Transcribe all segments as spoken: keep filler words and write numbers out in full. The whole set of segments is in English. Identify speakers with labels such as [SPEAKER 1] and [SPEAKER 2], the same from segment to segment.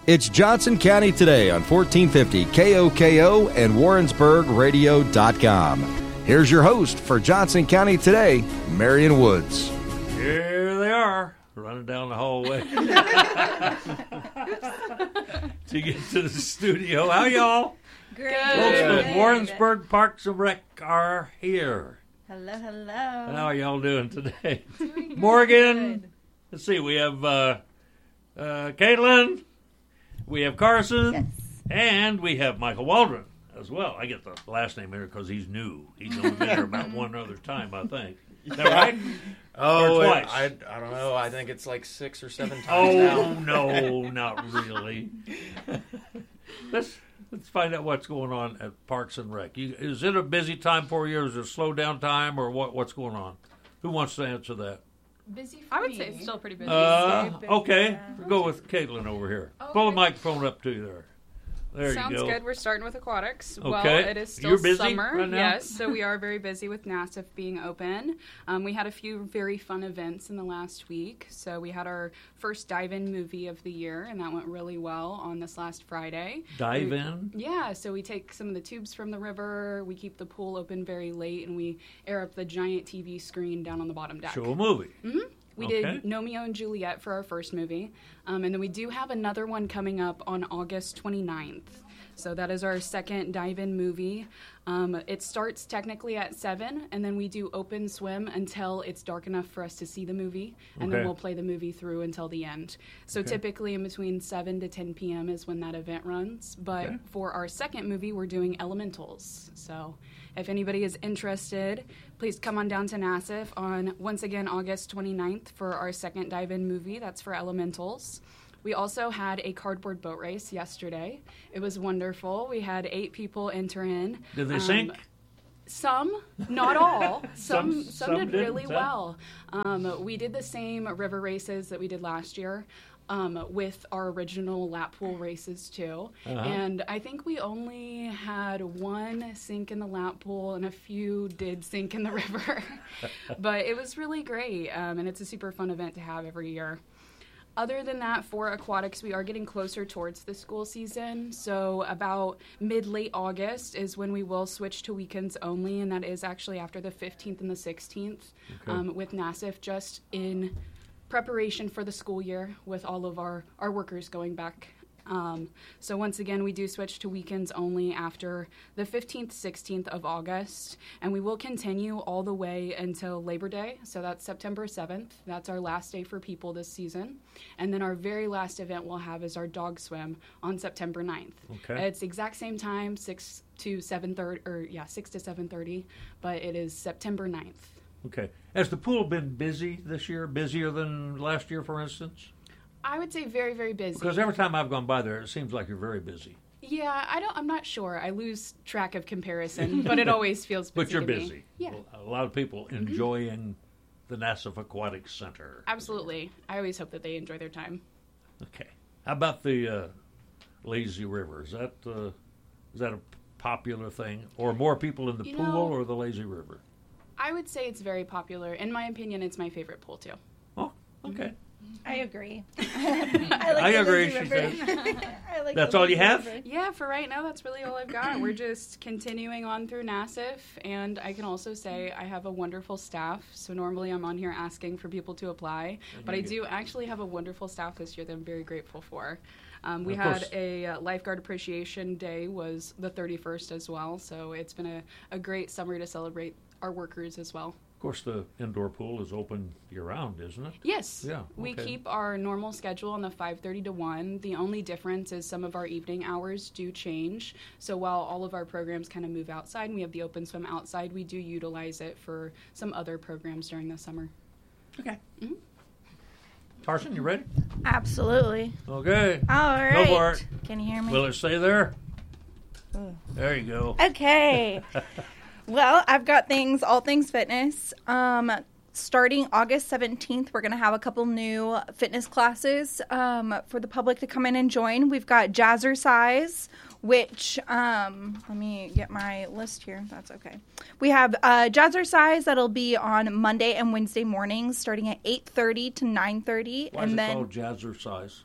[SPEAKER 1] It's Johnson County Today on fourteen fifty K O K O and Warrensburg Radio dot com. Here's your host for Johnson County Today, Marion Woods.
[SPEAKER 2] Here they are, running down the hallway to get to the studio. How y'all?
[SPEAKER 3] Great.
[SPEAKER 2] Folks at Warrensburg Parks and Rec are here.
[SPEAKER 3] Hello, hello.
[SPEAKER 2] How are y'all doing today?
[SPEAKER 3] Doing good.
[SPEAKER 2] Morgan. Let's see, we have uh, uh, Caitlin, we have Carson,
[SPEAKER 3] Yes.
[SPEAKER 2] and we have Michael Waldron as well. I get the last name here because he's new. He's only been here about one other time, I think. Is that right?
[SPEAKER 4] Oh,
[SPEAKER 2] Or twice?
[SPEAKER 4] I, I don't know. I think it's like six or seven times
[SPEAKER 2] Oh,
[SPEAKER 4] now.
[SPEAKER 2] no, not really. let's let's find out what's going on at Parks and Rec. You, is it a busy time for you, or is it a slow down time, or what? What's going on? Who wants to answer that?
[SPEAKER 5] Busy for
[SPEAKER 6] I would
[SPEAKER 5] me.
[SPEAKER 6] say it's still pretty busy.
[SPEAKER 2] Uh,
[SPEAKER 3] busy,
[SPEAKER 2] okay,
[SPEAKER 3] yeah.
[SPEAKER 2] we'll go with Caitlin over here.
[SPEAKER 5] Okay.
[SPEAKER 2] Pull the microphone up to you there. There
[SPEAKER 6] Sounds
[SPEAKER 2] you go.
[SPEAKER 6] good. We're starting with aquatics. Well,
[SPEAKER 2] Okay.
[SPEAKER 6] it is still
[SPEAKER 2] You're busy
[SPEAKER 6] summer.
[SPEAKER 2] right now?
[SPEAKER 6] Yes, so we are very busy with NASIF being open. Um, we had a few very fun events in the last week. So we had our first dive-in movie of the year, and that went really well on this last Friday.
[SPEAKER 2] Dive
[SPEAKER 6] We-
[SPEAKER 2] in.
[SPEAKER 6] Yeah, so we take some of the tubes from the river, we keep the pool open very late, and we air up the giant T V screen down on the bottom deck.
[SPEAKER 2] Show a movie.
[SPEAKER 6] Mm-hmm. We
[SPEAKER 2] Okay.
[SPEAKER 6] did Romeo and Juliet for our first movie. Um, and then we do have another one coming up on August twenty-ninth. So that is our second dive-in movie. Um, it starts technically at seven, and then we do open swim until it's dark enough for us to see the movie, and
[SPEAKER 2] Okay.
[SPEAKER 6] then we'll play the movie through until the end. So
[SPEAKER 2] Okay.
[SPEAKER 6] typically in between seven to ten p.m. is when that event runs. But
[SPEAKER 2] Okay.
[SPEAKER 6] for our second movie, we're doing Elementals. So if anybody is interested, please come on down to NASIF on, once again, August twenty-ninth for our second dive-in movie. That's for Elementals. We also had a cardboard boat race yesterday. It was wonderful. We had eight people enter in.
[SPEAKER 2] Did they
[SPEAKER 6] Um,
[SPEAKER 2] sink?
[SPEAKER 6] Some, not all. Some,
[SPEAKER 2] Some-
[SPEAKER 6] some,
[SPEAKER 2] some
[SPEAKER 6] did
[SPEAKER 2] didn't,
[SPEAKER 6] really
[SPEAKER 2] huh?
[SPEAKER 6] well. Um, we did the same river races that we did last year um, with our original lap pool races too.
[SPEAKER 2] Uh-huh.
[SPEAKER 6] And I think we only had one sink in the lap pool and a few did sink in the river. But it was really great, um, and it's a super fun event to have every year. Other than that, for aquatics, we are getting closer towards the school season. So about mid-late August is when we will switch to weekends only, and that is actually after the fifteenth and the sixteenth
[SPEAKER 2] Okay.
[SPEAKER 6] um, with NASIF, just in preparation for the school year with all of our, our workers going back. Um, so once again, we do switch to weekends only after the fifteenth, sixteenth of August, and we will continue all the way until Labor Day. So that's September seventh. That's our last day for people this season. And then our very last event we'll have is our dog swim on September ninth.
[SPEAKER 2] Okay.
[SPEAKER 6] It's exact same time, six to seven thirty, or yeah, six to seven thirty, but it is September ninth.
[SPEAKER 2] Okay. Has the pool been busy this year? Busier than last year, for instance?
[SPEAKER 6] I would say very, very busy.
[SPEAKER 2] Because every time I've gone by there, it seems like you're very busy.
[SPEAKER 6] Yeah, I don't. I'm not sure. I lose track of comparison, but it always feels busy.
[SPEAKER 2] But you're
[SPEAKER 6] to me.
[SPEAKER 2] busy.
[SPEAKER 6] Yeah,
[SPEAKER 2] A lot of people enjoying the NASIF Aquatic Center.
[SPEAKER 6] absolutely. I always hope that they enjoy their time.
[SPEAKER 2] Okay. How about the uh, lazy river? Is that uh, is that a popular thing, or more people in the
[SPEAKER 6] You
[SPEAKER 2] pool
[SPEAKER 6] know-
[SPEAKER 2] or the lazy river?
[SPEAKER 6] I would say it's very popular. In my opinion, it's my favorite pool too.
[SPEAKER 2] Oh, okay.
[SPEAKER 3] I agree. I, like
[SPEAKER 2] I
[SPEAKER 3] the
[SPEAKER 2] agree,
[SPEAKER 3] lazy
[SPEAKER 2] she
[SPEAKER 3] river.
[SPEAKER 2] says.
[SPEAKER 3] I like
[SPEAKER 2] That's
[SPEAKER 3] the
[SPEAKER 2] all you
[SPEAKER 3] lazy
[SPEAKER 2] have?
[SPEAKER 3] river.
[SPEAKER 6] Yeah, for right now, that's really all I've got. We're just continuing on through NASIF, and I can also say I have a wonderful staff. So normally I'm on here asking for people to apply, but I do actually have a wonderful staff this year that I'm very grateful for. Um, we
[SPEAKER 2] Of
[SPEAKER 6] had
[SPEAKER 2] course.
[SPEAKER 6] a uh, lifeguard appreciation day was the thirty-first as well, so it's been a, a great summer to celebrate our workers as well.
[SPEAKER 2] Of course, the indoor pool is open year-round, isn't it?
[SPEAKER 6] Yes.
[SPEAKER 2] Yeah,
[SPEAKER 6] We
[SPEAKER 2] okay.
[SPEAKER 6] keep our normal schedule on the five thirty to one. The only difference is some of our evening hours do change. So while all of our programs kind of move outside and we have the open swim outside, we do utilize it for some other programs during the summer.
[SPEAKER 2] Okay.
[SPEAKER 6] Mhm.
[SPEAKER 2] Carson, you ready?
[SPEAKER 3] Absolutely.
[SPEAKER 2] Okay.
[SPEAKER 3] All right.
[SPEAKER 2] for it.
[SPEAKER 3] Can you hear me?
[SPEAKER 2] Will it stay there? There you go.
[SPEAKER 3] Okay. Well, I've got things, all things fitness. Um, starting August seventeenth, we're going to have a couple new fitness classes um, for the public to come in and join. We've got Jazzercise, which, um, let me get my list here. That's okay. We have uh, Jazzercise that'll be on Monday and Wednesday mornings starting at eight thirty to nine thirty.
[SPEAKER 2] Why
[SPEAKER 3] and
[SPEAKER 2] is it
[SPEAKER 3] then
[SPEAKER 2] called Jazzercise?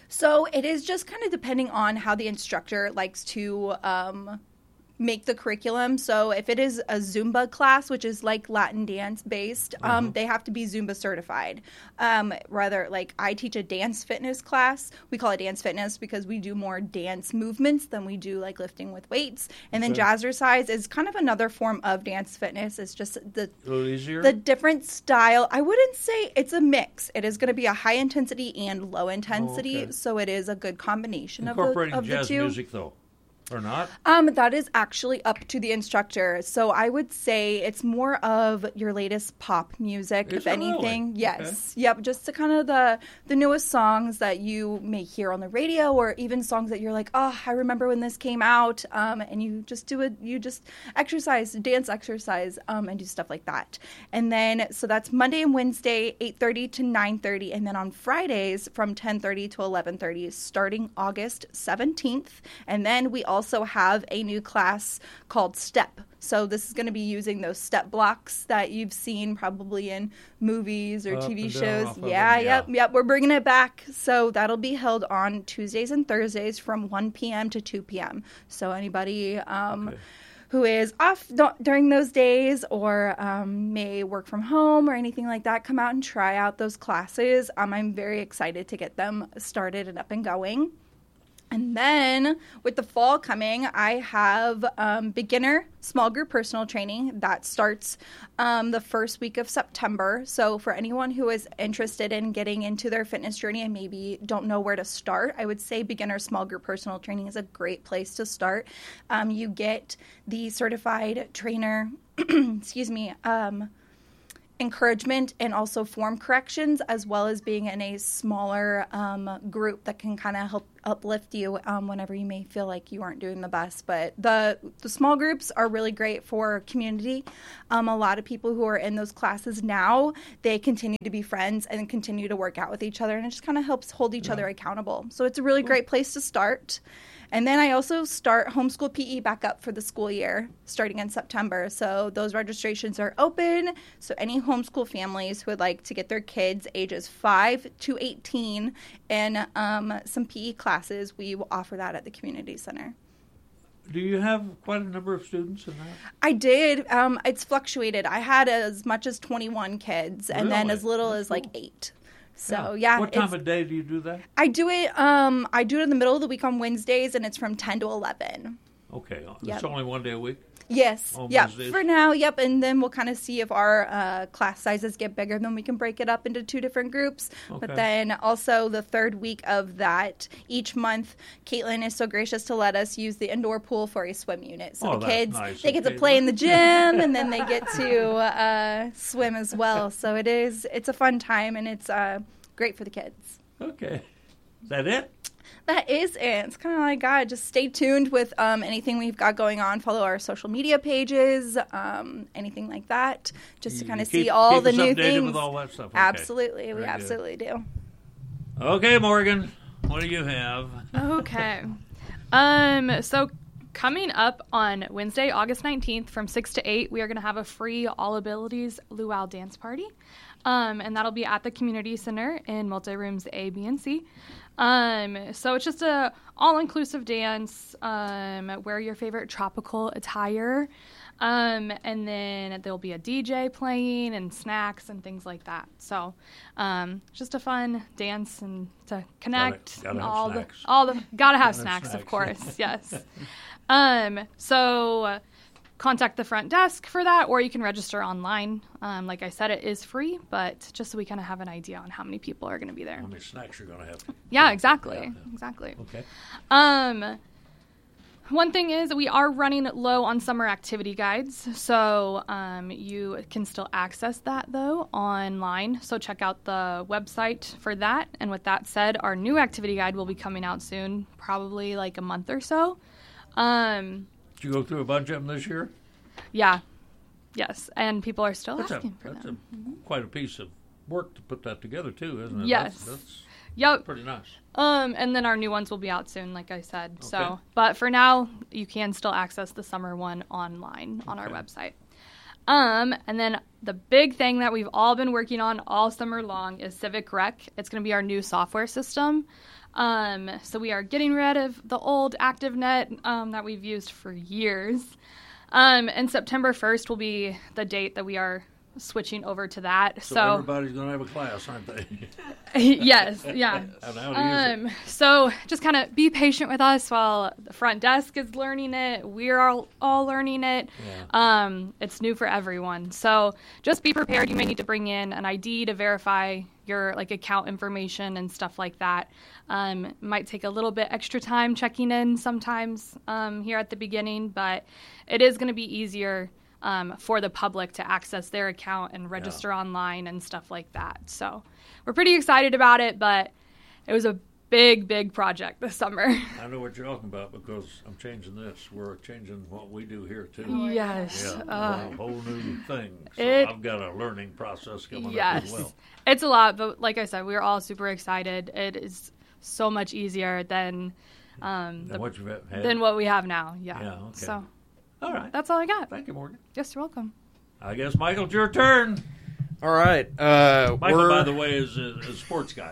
[SPEAKER 3] So it is just kind of depending on how the instructor likes to um, make the curriculum. So if it is a Zumba class, which is like Latin dance based, um,
[SPEAKER 2] Uh-huh.
[SPEAKER 3] they have to be Zumba certified. Um, rather, like I teach a dance fitness class. We call it dance fitness because we do more dance movements than we do like lifting with weights. And then
[SPEAKER 2] Okay.
[SPEAKER 3] jazzercise is kind of another form of dance fitness. It's just the
[SPEAKER 2] A little easier?
[SPEAKER 3] the different style. I wouldn't say it's a mix. It is going to be a high intensity and low intensity,
[SPEAKER 2] okay.
[SPEAKER 3] so it is a good combination of the,
[SPEAKER 2] Incorporating
[SPEAKER 3] of the
[SPEAKER 2] jazz
[SPEAKER 3] two.
[SPEAKER 2] music, though, or not?
[SPEAKER 3] Um, that is actually up to the instructor. So I would say it's more of your latest pop music,
[SPEAKER 2] Is
[SPEAKER 3] if
[SPEAKER 2] it
[SPEAKER 3] anything.
[SPEAKER 2] really?
[SPEAKER 3] Yes. Yep. Just to kind of the the newest songs that you may hear on the radio, or even songs that you're like, oh, I remember when this came out. Um, and you just do it. You just exercise, dance exercise, um, and do stuff like that. And then so that's Monday and Wednesday, eight thirty to nine thirty, and then on Fridays from ten thirty to eleven thirty, starting August seventeenth. And then we also also have a new class called STEP. So this is going to be using those step blocks that you've seen probably in movies or
[SPEAKER 2] Up
[SPEAKER 3] T V
[SPEAKER 2] and down,
[SPEAKER 3] shows.
[SPEAKER 2] off of
[SPEAKER 3] Yeah,
[SPEAKER 2] them,
[SPEAKER 3] yep,
[SPEAKER 2] yeah.
[SPEAKER 3] yep. We're bringing it back. So that'll be held on Tuesdays and Thursdays from one p.m. to two p.m. So anybody um,
[SPEAKER 2] Okay.
[SPEAKER 3] who is off th- during those days or um, may work from home or anything like that, come out and try out those classes. Um, I'm very excited to get them started and up and going. And then with the fall coming, I have um, beginner small group personal training that starts um, the first week of September. So for anyone who is interested in getting into their fitness journey and maybe don't know where to start, I would say beginner small group personal training is a great place to start. Um, you get the certified trainer, excuse me, um, encouragement and also form corrections, as well as being in a smaller um, group that can kind of help uplift you um, whenever you may feel like you aren't doing the best. But the the small groups are really great for community. Um, a lot of people who are in those classes now, they continue to be friends and continue to work out with each other, and it just kind of helps hold each other accountable. So it's a really great place to start. And then I also start homeschool P E back up for the school year starting in September. So those registrations are open. So any homeschool families who would like to get their kids ages five to eighteen in um, some P E classes, we will offer that at the community center.
[SPEAKER 2] Do you have quite a number of students in that?
[SPEAKER 3] I did. Um, it's fluctuated. I had as much as twenty-one kids and then
[SPEAKER 2] Really?
[SPEAKER 3] as little
[SPEAKER 2] That's
[SPEAKER 3] as like
[SPEAKER 2] cool.
[SPEAKER 3] eight. So yeah,
[SPEAKER 2] What time
[SPEAKER 3] it's-
[SPEAKER 2] of day do you do that?
[SPEAKER 3] I do it. Um, I do it in the middle of the week on Wednesdays, and it's from ten to eleven.
[SPEAKER 2] Okay,
[SPEAKER 3] Yep.
[SPEAKER 2] it's only one day a week.
[SPEAKER 3] Yes.
[SPEAKER 2] On
[SPEAKER 3] Yeah.
[SPEAKER 2] Wednesdays?
[SPEAKER 3] For now. Yep. And then we'll kind of see if our uh, class sizes get bigger. Then we can break it up into two different groups.
[SPEAKER 2] Okay.
[SPEAKER 3] But then also the third week of that each month, Caitlin is so gracious to let us use the indoor pool for a swim unit. So
[SPEAKER 2] Oh,
[SPEAKER 3] the
[SPEAKER 2] that's
[SPEAKER 3] kids
[SPEAKER 2] nice
[SPEAKER 3] they
[SPEAKER 2] of
[SPEAKER 3] get to
[SPEAKER 2] Caitlin.
[SPEAKER 3] play in the gym and then they get to uh, swim as well. So it is. It's a fun time and it's uh, great for the kids.
[SPEAKER 2] Okay. Is that it?
[SPEAKER 3] That is it. It's kind of like, God, just stay tuned with um, anything we've got going on. Follow our social media pages, um, anything like that, just to
[SPEAKER 2] You
[SPEAKER 3] kind of
[SPEAKER 2] keep-
[SPEAKER 3] see all
[SPEAKER 2] keep
[SPEAKER 3] the
[SPEAKER 2] us
[SPEAKER 3] new
[SPEAKER 2] updated
[SPEAKER 3] things.
[SPEAKER 2] with all that stuff. Okay.
[SPEAKER 3] Absolutely. We
[SPEAKER 2] Very good.
[SPEAKER 3] absolutely do.
[SPEAKER 2] Okay, Morgan, what do you have?
[SPEAKER 5] Okay. Um, so coming up on Wednesday, August nineteenth from six to eight, we are going to have a free All Abilities Luau dance party. Um, and that'll be at the community center in multi-rooms A, B, and C. Um, so it's just a all-inclusive dance. Um, wear your favorite tropical attire. Um, and then there'll be a D J playing and snacks and things like that. So, um, just a fun dance and to connect.
[SPEAKER 2] Gotta- gotta
[SPEAKER 5] and
[SPEAKER 2] have
[SPEAKER 5] all
[SPEAKER 2] snacks.
[SPEAKER 5] the all the gotta have
[SPEAKER 2] have
[SPEAKER 5] snacks,
[SPEAKER 2] snacks,
[SPEAKER 5] of course. Yes. Um, so uh, contact the front desk for that, or you can register online. Um, like I said, it is free, but just so we kind of have an idea on how many people are going to be there.
[SPEAKER 2] How many snacks you're going to have?
[SPEAKER 5] Yeah, exactly.
[SPEAKER 2] Yeah.
[SPEAKER 5] Exactly.
[SPEAKER 2] Okay.
[SPEAKER 5] Um, one thing is we are running low on summer activity guides, so um, you can still access that, though, online. So check out the website for that. And with that said, our new activity guide will be coming out soon, probably like a month or so. Um,
[SPEAKER 2] Did you go through a bunch of them this year?
[SPEAKER 5] yeah. Yes. And people are still
[SPEAKER 2] That's, a,
[SPEAKER 5] asking for
[SPEAKER 2] that's
[SPEAKER 5] them.
[SPEAKER 2] a, quite a piece of work to put that together, too, isn't it?
[SPEAKER 5] Yes.
[SPEAKER 2] That's, that's
[SPEAKER 5] Yep.
[SPEAKER 2] pretty nice.
[SPEAKER 5] Um, and then our new ones will be out soon, like I said.
[SPEAKER 2] Okay.
[SPEAKER 5] So, but for now, you can still access the summer one online on our
[SPEAKER 2] Okay.
[SPEAKER 5] website. Um, and then the big thing that we've all been working on all summer long is Civic Rec. It's going to be our new software system. Um, so we are getting rid of the old ActiveNet um, that we've used for years. Um, and September first will be the date that we are switching over to that.
[SPEAKER 2] So,
[SPEAKER 5] So,
[SPEAKER 2] everybody's going to have a class, aren't they?
[SPEAKER 5] yes, yeah.
[SPEAKER 2] And how to use
[SPEAKER 5] Um, so just kind of be patient with us while the front desk is learning it. We're all, all learning it.
[SPEAKER 2] Yeah.
[SPEAKER 5] Um, it's new for everyone. So just be prepared. You may need to bring in an I D to verify your like account information and stuff like that. Um, it might take a little bit extra time checking in sometimes um, here at the beginning, but it is going to be easier um, for the public to access their account and register
[SPEAKER 2] Yeah.
[SPEAKER 5] online and stuff like that. So we're pretty excited about it, but it was a big, big project this summer.
[SPEAKER 2] I know what you're talking about because I'm changing this. We're changing what we do here, too.
[SPEAKER 5] Yes.
[SPEAKER 2] Yeah,
[SPEAKER 5] Uh,
[SPEAKER 2] a whole new thing. So
[SPEAKER 5] it-
[SPEAKER 2] I've got a learning process coming up
[SPEAKER 5] yes.
[SPEAKER 2] as well.
[SPEAKER 5] It's a lot, but like I said, we are all super excited. It is so much easier than um,
[SPEAKER 2] And
[SPEAKER 5] the,
[SPEAKER 2] what you've had.
[SPEAKER 5] than what we have now. Yeah.
[SPEAKER 2] Yeah, okay.
[SPEAKER 5] So
[SPEAKER 2] All right.
[SPEAKER 5] that's all I got.
[SPEAKER 2] Thank you, Morgan.
[SPEAKER 5] Yes, you're welcome.
[SPEAKER 2] I guess, Michael, it's your turn.
[SPEAKER 4] All right. Uh,
[SPEAKER 2] Michael,
[SPEAKER 4] we're,
[SPEAKER 2] by the way, is a, is a sports guy.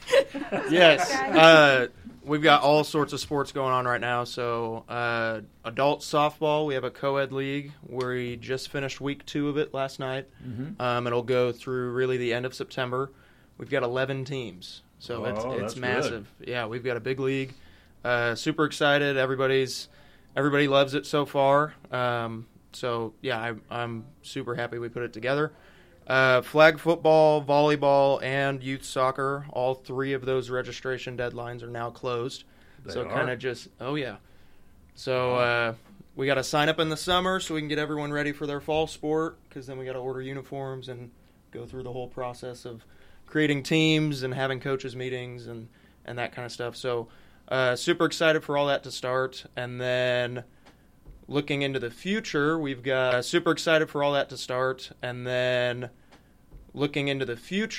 [SPEAKER 4] Yes. Uh, we've got all sorts of sports going on right now. So, uh, adult softball, we have a co-ed league. We just finished week two of it last night.
[SPEAKER 2] Mm-hmm.
[SPEAKER 4] Um, it'll go through really the end of September. We've got eleven teams, so
[SPEAKER 2] Oh,
[SPEAKER 4] it's
[SPEAKER 2] that's
[SPEAKER 4] it's
[SPEAKER 2] good.
[SPEAKER 4] massive. Yeah, we've got a big league. Uh, super excited. Everybody's everybody loves it so far. Um, so yeah, I, I'm super happy we put it together. Uh, flag football, volleyball, and youth soccer. All three of those registration deadlines are now closed.
[SPEAKER 2] They
[SPEAKER 4] so
[SPEAKER 2] are?
[SPEAKER 4] kind of just oh yeah. So uh, we got to sign up in the summer so we can get everyone ready for their fall sport, because then we got to order uniforms and go through the whole process of creating teams and having coaches meetings and, and that kind of stuff. So uh, super excited for all that to start. And then looking into the future, we've got uh, super excited for all that to start. And then looking into the future,